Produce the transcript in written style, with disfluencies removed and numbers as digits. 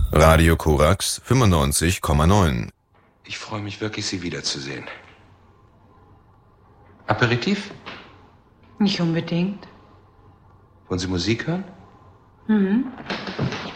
Radio Korax 95,9. Ich freue mich wirklich, Sie wiederzusehen. Aperitif? Nicht unbedingt. Wollen Sie Musik hören? Mhm.